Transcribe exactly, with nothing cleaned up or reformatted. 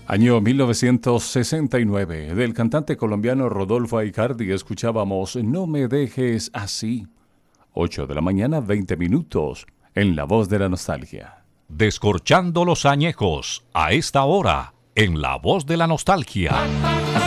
Año mil novecientos sesenta y nueve. Del cantante colombiano Rodolfo Aicardi escuchábamos No me dejes así. ocho de la mañana, veinte minutos, en La Voz de la Nostalgia. Descorchando los añejos, a esta hora, en La Voz de la Nostalgia.